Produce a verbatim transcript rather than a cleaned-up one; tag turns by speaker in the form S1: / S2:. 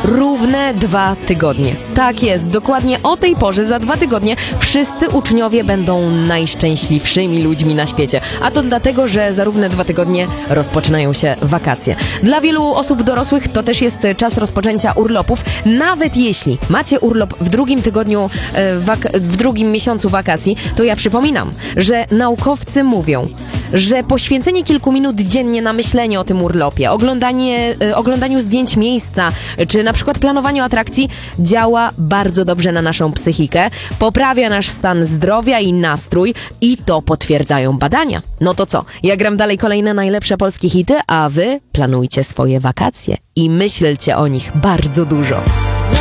S1: Równe dwa tygodnie. Tak jest, dokładnie o tej porze za dwa tygodnie wszyscy uczniowie będą najszczęśliwszymi ludźmi na świecie. A to dlatego, że za równe dwa tygodnie rozpoczynają się wakacje. Dla wielu osób dorosłych to też jest czas rozpoczęcia urlopów. Nawet jeśli macie urlop w drugim tygodniu, e, wak- w drugim miesiącu wakacji, to ja przypominam, że naukowcy mówią, że poświęcenie kilku minut dziennie na myślenie o tym urlopie, oglądanie, y, oglądaniu zdjęć miejsca, czy na przykład planowaniu atrakcji działa bardzo dobrze na naszą psychikę, poprawia nasz stan zdrowia i nastrój i to potwierdzają badania. No to co? Ja gram dalej kolejne najlepsze polskie hity, a wy planujcie swoje wakacje i myślcie o nich bardzo dużo.